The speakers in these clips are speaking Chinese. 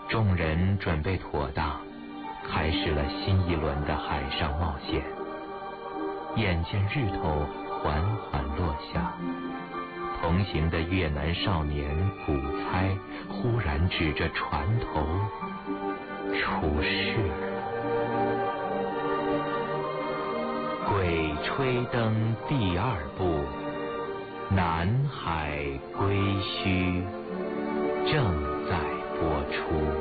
众人准备妥当，开始了新一轮的海上冒险。眼见日头缓缓落下，同行的越南少年古猜忽然指着船头出事了。《鬼吹灯》第2部《南海归墟》正在播出。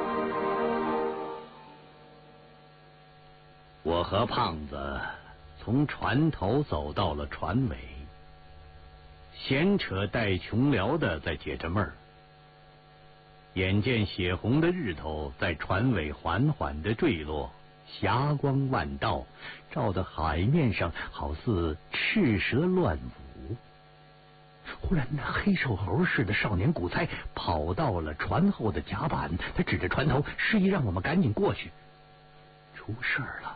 我和胖子从船头走到了船尾，闲扯带穷聊的在解着闷儿。眼见血红的日头在船尾缓缓地坠落，霞光万道，照得海面上好似赤蛇乱舞。忽然那黑瘦猴似的少年古猜跑到了船后的甲板，他指着船头示意让我们赶紧过去。出事了！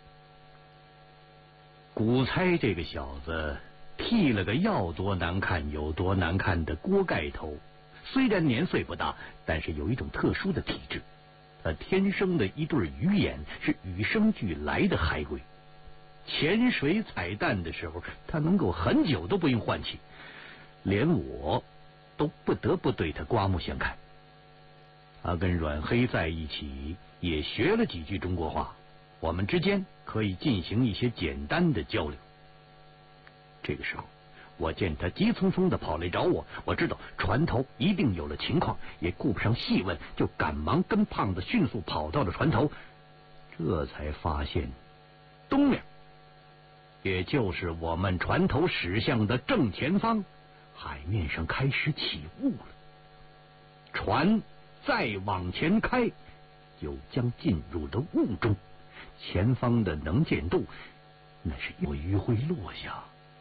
古猜这个小子剃了个要多难看有多难看的锅盖头，虽然年岁不大，但是有一种特殊的体质。他天生的一对鱼眼是与生俱来的海鬼，潜水采蛋的时候他能够很久都不用换气，连我都不得不对他刮目相看。他跟阮黑在一起也学了几句中国话，我们之间可以进行一些简单的交流。这个时候我见他急匆匆地跑来找我，我知道船头一定有了情况，也顾不上细问，就赶忙跟胖子迅速跑到了船头。这才发现东面，也就是我们船头驶向的正前方，海面上开始起雾了。船再往前开，就将进入了雾中，前方的能见度那是有余会落下。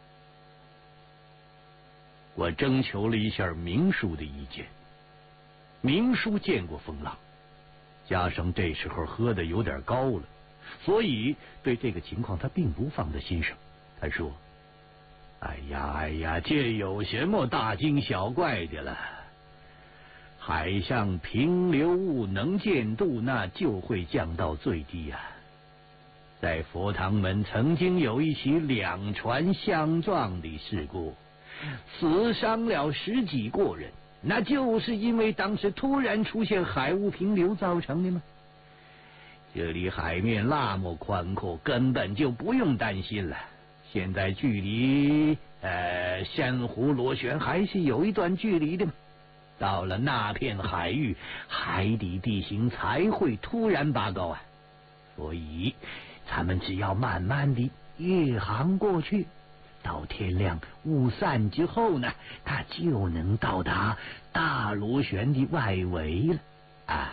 我征求了一下明叔的意见，明叔见过风浪，加上这时候喝的有点高了，所以对这个情况他并不放在心上。他说：哎呀，这有什么大惊小怪的了？海上平流雾能见度那就会降到最低啊。在佛堂门曾经有一起两船相撞的事故，死伤了10几个人，那就是因为当时突然出现海雾平流造成的吗？这里海面那么宽阔，根本就不用担心了。现在距离珊瑚螺旋还是有一段距离的嘛。到了那片海域，海底地形才会突然拔高啊。所以咱们只要慢慢地越航过去，到天亮雾散之后呢，它就能到达大螺旋的外围了啊！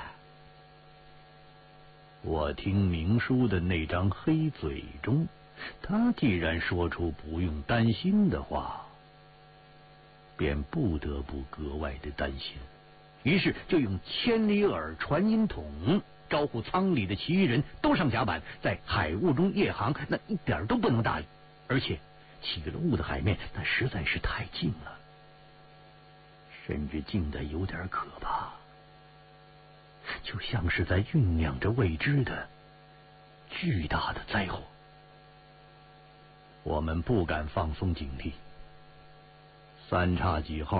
我听明叔的那张黑嘴中，他既然说出不用担心的话，便不得不格外的担心，于是就用千里耳传音筒招呼舱里的其余人都上甲板，在海雾中夜航，那一点都不能大意，而且起了雾的海面那实在是太近了，甚至近得有点可怕，就像是在酝酿着未知的巨大的灾祸。我们不敢放松警惕，三叉戟号